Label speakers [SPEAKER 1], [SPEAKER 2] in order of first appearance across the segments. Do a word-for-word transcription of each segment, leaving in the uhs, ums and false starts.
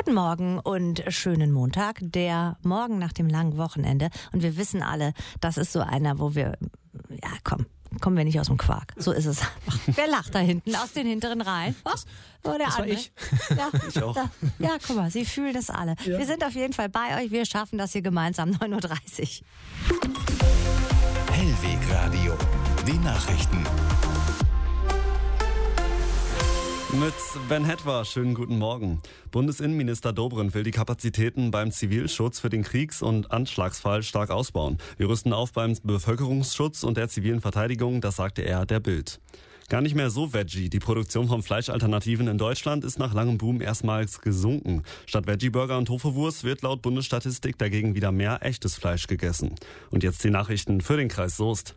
[SPEAKER 1] Guten Morgen und schönen Montag, der Morgen nach dem langen Wochenende. Und wir wissen alle, das ist so einer, wo wir, ja komm, kommen wir nicht aus dem Quark. So ist es einfach. Wer lacht da hinten aus den hinteren Reihen? Was? Oh, der
[SPEAKER 2] das
[SPEAKER 1] andere.
[SPEAKER 2] war ich.
[SPEAKER 1] Ja,
[SPEAKER 2] ich auch.
[SPEAKER 1] Da, ja, guck mal, Sie fühlen das alle. Ja. Wir sind auf jeden Fall bei euch. Wir schaffen das hier gemeinsam. neun Uhr dreißig.
[SPEAKER 3] Hellwegradio. Die Nachrichten.
[SPEAKER 2] Mit Ben Hetwer, schönen guten Morgen. Bundesinnenminister Dobrindt will die Kapazitäten beim Zivilschutz für den Kriegs- und Anschlagsfall stark ausbauen. Wir rüsten auf beim Bevölkerungsschutz und der zivilen Verteidigung, das sagte er der Bild. Gar nicht mehr so Veggie. Die Produktion von Fleischalternativen in Deutschland ist nach langem Boom erstmals gesunken. Statt Veggie-Burger und Tofu-Wurst wird laut Bundesstatistik dagegen wieder mehr echtes Fleisch gegessen. Und jetzt die Nachrichten für den Kreis Soest.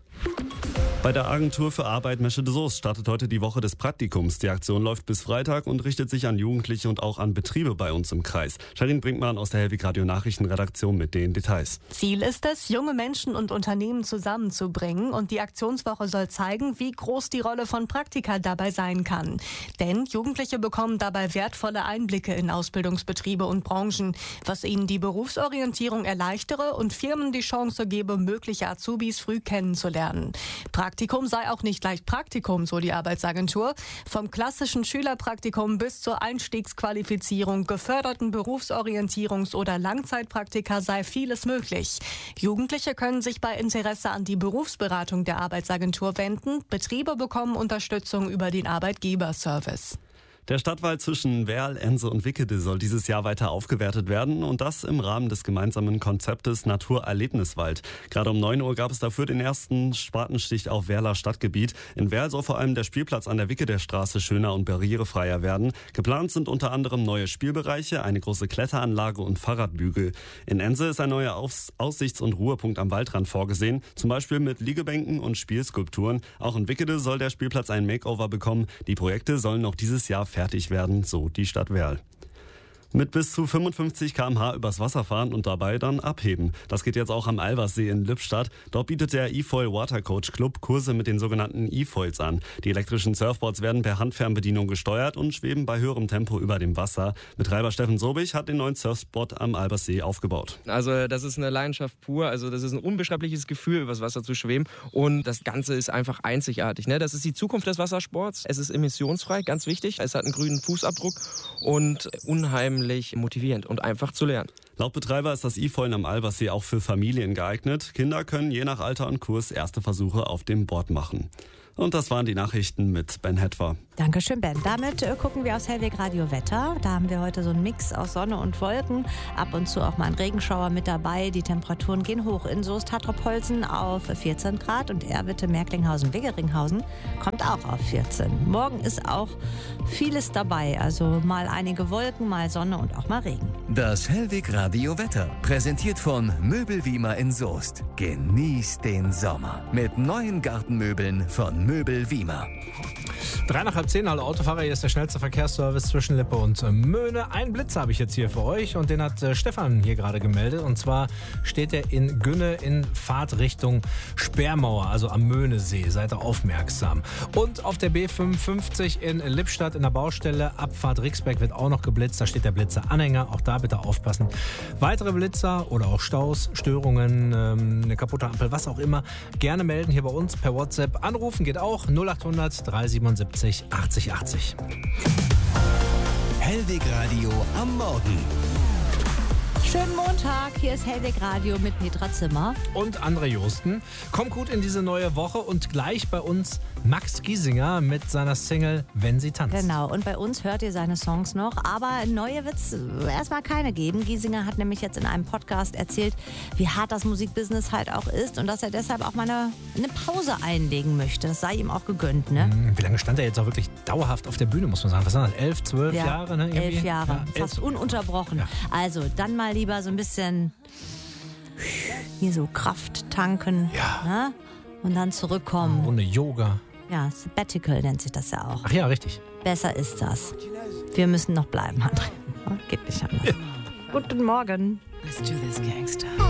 [SPEAKER 2] Bei der Agentur für Arbeit Meschede Soest startet heute die Woche des Praktikums. Die Aktion läuft bis Freitag und richtet sich an Jugendliche und auch an Betriebe bei uns im Kreis. Sharin Brinkmann aus der Hellwegradio Nachrichtenredaktion mit den Details.
[SPEAKER 4] Ziel ist es, junge Menschen und Unternehmen zusammenzubringen, und die Aktionswoche soll zeigen, wie groß die Rolle von Praktika dabei sein kann. Denn Jugendliche bekommen dabei wertvolle Einblicke in Ausbildungsbetriebe und Branchen, was ihnen die Berufsorientierung erleichtere und Firmen die Chance gebe, mögliche Azubis früh kennenzulernen. Praktikum sei auch nicht gleich Praktikum, so die Arbeitsagentur. Vom klassischen Schülerpraktikum bis zur Einstiegsqualifizierung, geförderten Berufsorientierungs- oder Langzeitpraktika sei vieles möglich. Jugendliche können sich bei Interesse an die Berufsberatung der Arbeitsagentur wenden. Betriebe bekommen Unterstützung über den Arbeitgeberservice.
[SPEAKER 2] Der Stadtwald zwischen Werl, Ense und Wickede soll dieses Jahr weiter aufgewertet werden, und das im Rahmen des gemeinsamen Konzeptes Naturerlebniswald. Gerade um neun Uhr gab es dafür den ersten Spatenstich auf Werler Stadtgebiet. In Werl soll vor allem der Spielplatz an der Wickede-Straße schöner und barrierefreier werden. Geplant sind unter anderem neue Spielbereiche, eine große Kletteranlage und Fahrradbügel. In Ense ist ein neuer Aus- Aussichts- und Ruhepunkt am Waldrand vorgesehen, zum Beispiel mit Liegebänken und Spielskulpturen. Auch in Wickede soll der Spielplatz ein Makeover bekommen. Die Projekte sollen noch dieses Jahr fertig werden, so die Stadt Werl. Mit bis zu fünfundfünfzig Kilometer pro Stunde übers Wasser fahren und dabei dann abheben. Das geht jetzt auch am Alberssee in Lippstadt. Dort bietet der eFoil Watercoach Club Kurse mit den sogenannten eFoils an. Die elektrischen Surfboards werden per Handfernbedienung gesteuert und schweben bei höherem Tempo über dem Wasser. Betreiber Steffen Sobich hat den neuen Surfspot am Alberssee aufgebaut.
[SPEAKER 5] Also das ist eine Leidenschaft pur. Also das ist ein unbeschreibliches Gefühl, übers Wasser zu schweben. Und das Ganze ist einfach einzigartig. Ne? Das ist die Zukunft des Wassersports. Es ist emissionsfrei, ganz wichtig. Es hat einen grünen Fußabdruck und unheimlich motivierend und einfach zu lernen.
[SPEAKER 2] Laut Betreiber ist das eFoilen am Alberssee auch für Familien geeignet. Kinder können je nach Alter und Kurs erste Versuche auf dem Board machen. Und das waren die Nachrichten mit Ben Hetwer.
[SPEAKER 1] Dankeschön, Ben. Damit äh, gucken wir aus Hellwegradio Wetter. Da haben wir heute so einen Mix aus Sonne und Wolken. Ab und zu auch mal ein Regenschauer mit dabei. Die Temperaturen gehen hoch. In Soest, Hatropolzen auf vierzehn Grad und Erwitte, Merklinghausen, Wiggeringhausen kommt auch auf vierzehn. Morgen ist auch vieles dabei. Also mal einige Wolken, mal Sonne und auch mal Regen.
[SPEAKER 3] Das Hellwegradio Wetter, präsentiert von Möbelwiemer in Soest. Genießt den Sommer mit neuen Gartenmöbeln von Möbelwiemer.
[SPEAKER 6] Drei nach halb zehn, hallo Autofahrer, hier ist der schnellste Verkehrsservice zwischen Lippe und Möhne. Einen Blitz habe ich jetzt hier für euch, und den hat äh, Stefan hier gerade gemeldet. Und zwar steht er in Günne in Fahrtrichtung Sperrmauer, also am Möhnesee. Seid ihr aufmerksam. Und auf der B fünfundfünfzig in Lippstadt in der Baustelle, Abfahrt Rixbeck, wird auch noch geblitzt. Da steht der Blitzeranhänger, auch da bitte aufpassen. Weitere Blitzer oder auch Staus, Störungen, ähm, eine kaputte Ampel, was auch immer, gerne melden hier bei uns per WhatsApp. Anrufen geht auch null acht hundert drei siebenundsiebzig achtzig achtzig.
[SPEAKER 3] Hellwegradio am Morgen.
[SPEAKER 1] Schönen Montag, hier ist Hellwegradio mit Petra Zimmer.
[SPEAKER 6] Und André Josten. Kommt gut in diese neue Woche, und gleich bei uns Max Giesinger mit seiner Single Wenn sie tanzt.
[SPEAKER 1] Genau, und bei uns hört ihr seine Songs noch, aber neue wird es erstmal keine geben. Giesinger hat nämlich jetzt in einem Podcast erzählt, wie hart das Musikbusiness halt auch ist und dass er deshalb auch mal eine, eine Pause einlegen möchte. Das sei ihm auch gegönnt, ne?
[SPEAKER 6] Wie lange stand er jetzt auch wirklich dauerhaft auf der Bühne, muss man sagen? Was sind das, elf, zwölf
[SPEAKER 1] ja,
[SPEAKER 6] Jahre? Ne, irgendwie?
[SPEAKER 1] Elf Jahre,
[SPEAKER 6] ja,
[SPEAKER 1] fast
[SPEAKER 6] elf.
[SPEAKER 1] ununterbrochen.
[SPEAKER 6] Ja.
[SPEAKER 1] Also dann mal lieber so ein bisschen hier so Kraft tanken,
[SPEAKER 6] ja.
[SPEAKER 1] Ne? Und dann zurückkommen.
[SPEAKER 6] Ohne Yoga.
[SPEAKER 1] Ja, Sabbatical nennt sich das ja auch.
[SPEAKER 6] Ach ja, richtig.
[SPEAKER 1] Besser ist das. Wir müssen noch bleiben, André. Geht nicht anders. Ja. Guten Morgen.
[SPEAKER 7] Let's do this, gangster.